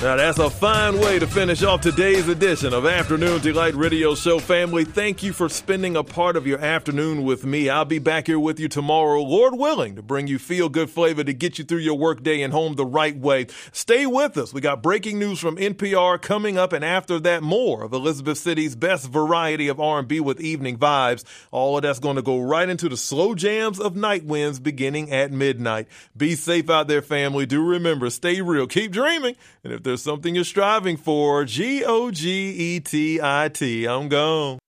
Now, that's a fine way to finish off today's edition of Afternoon Delight Radio Show, family. Thank you for spending a part of your afternoon with me. I'll be back here with you tomorrow, Lord willing, to bring you feel-good flavor to get you through your workday and home the right way. Stay with us. We got breaking news from NPR coming up, and after that, more of Elizabeth City's best variety of R&B with evening vibes. All of that's going to go right into the slow jams of Night Winds beginning at midnight. Be safe out there, family. Do remember, stay real, keep dreaming, and if there's something you're striving for, GOGETIT. I'm gone.